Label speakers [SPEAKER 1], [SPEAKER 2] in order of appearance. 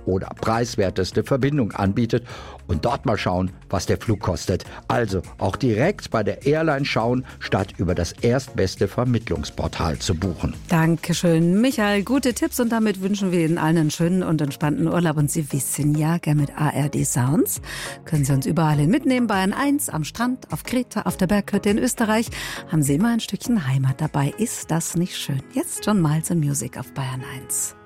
[SPEAKER 1] oder preiswerteste Verbindung anbietet und dort mal schauen, was der Flug kostet. Also auch direkt bei der Airline schauen, statt über das erstbeste Vermittlungsportal zu buchen.
[SPEAKER 2] Dankeschön, Michael. Gute Tipps und damit wünschen wir Ihnen allen einen schönen und entspannten Urlaub. Und Sie wissen ja, gern mit ARD Sounds können Sie uns überall hin mitnehmen. Bayern 1, am Strand, auf Kreta, auf der Berghütte in Österreich. Haben Sie immer ein Stückchen Heimat dabei. Ist das nicht schön? Jetzt John Miles and Music auf Bayern 1.